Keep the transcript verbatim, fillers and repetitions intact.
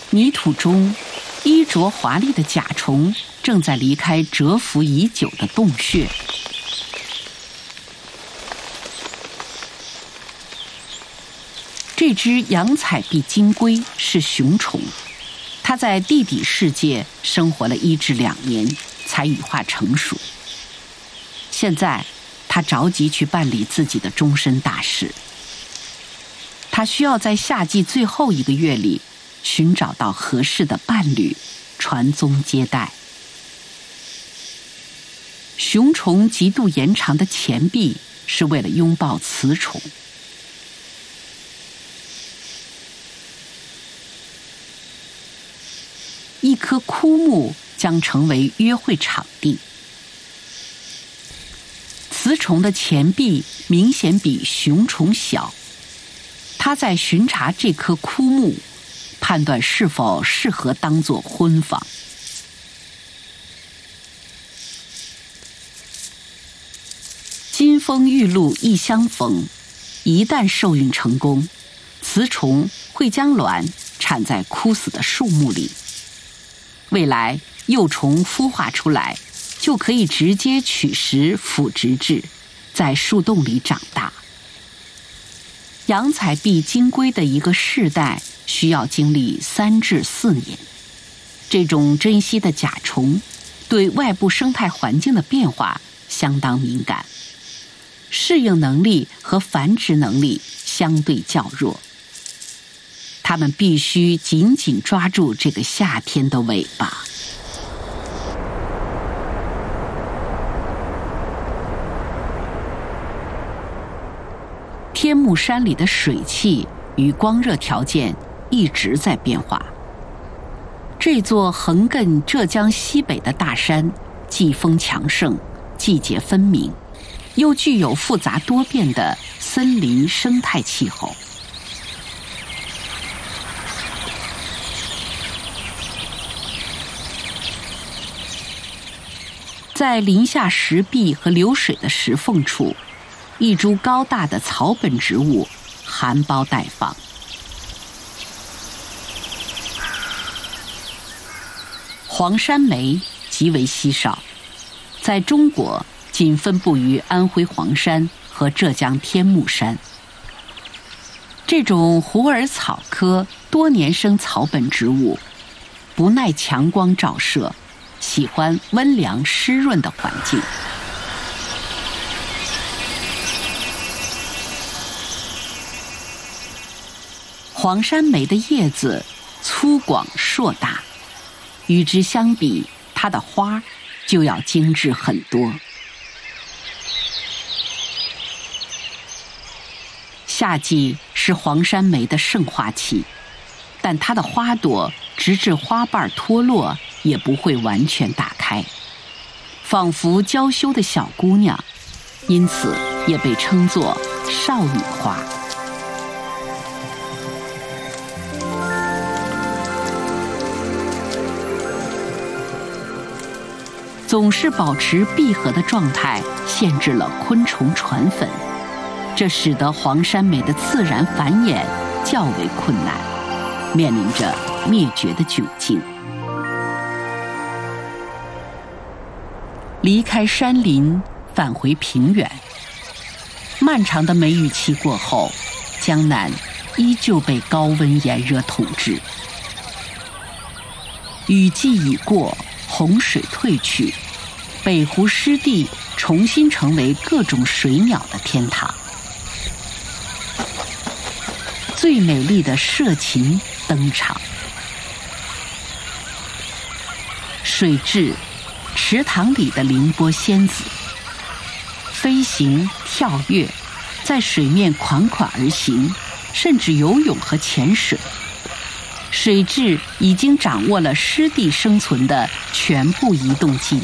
泥土中，衣着华丽的甲虫正在离开蛰伏已久的洞穴。这只洋彩璧金龟是雄虫，它在地底世界生活了一至两年才羽化成熟。现在，它着急去办理自己的终身大事。它需要在夏季最后一个月里寻找到合适的伴侣，传宗接代。雄虫极度延长的前臂是为了拥抱雌虫。一棵枯木将成为约会场地。雌虫的前臂明显比雄虫小，它在巡查这棵枯木，判断是否适合当作婚房。金风玉露一相逢，一旦受孕成功，雌虫会将卵产在枯死的树木里。未来幼虫孵化出来，就可以直接取食腐殖质，在树洞里长大。洋彩璧金龟的一个世代需要经历三至四年。这种珍稀的甲虫对外部生态环境的变化相当敏感，适应能力和繁殖能力相对较弱。它们必须紧紧抓住这个夏天的尾巴。天目山里的水汽与光热条件一直在变化。这座横亘浙江西北的大山，季风强盛，季节分明，又具有复杂多变的森林生态气候。在林下石壁和流水的石缝处，一株高大的草本植物含苞待放。黄山梅极为稀少，在中国仅分布于安徽黄山和浙江天目山。这种虎耳草科多年生草本植物，不耐强光照射，喜欢温凉湿润的环境。黄山梅的叶子粗广硕大，与之相比，它的花就要精致很多。夏季是黄山梅的盛花期，但它的花朵直至花瓣脱落也不会完全打开，仿佛娇羞的小姑娘，因此也被称作少女花。总是保持闭合的状态，限制了昆虫传粉，这使得黄山梅的自然繁衍较为困难，面临着灭绝的窘境。离开山林，返回平原。漫长的梅雨期过后，江南依旧被高温炎热统治。雨季已过，洪水退去，北湖湿地重新成为各种水鸟的天堂。最美丽的社禽登场。水蛭，池塘里的凌波仙子，飞行、跳跃，在水面款款而行，甚至游泳和潜水。水蛭已经掌握了湿地生存的全部移动技能。